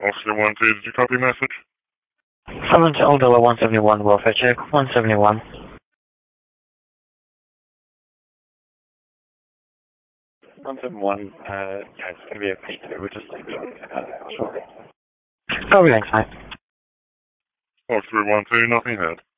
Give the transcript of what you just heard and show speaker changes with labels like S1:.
S1: Oscar 1-2, did you copy message?
S2: Summon to Old Dollar 171, welfare check, 171.
S3: 171, yeah, it's going to be a P2. We're just shortly.
S2: Copy, thanks, mate.
S1: Oscar 1-2, nothing heard.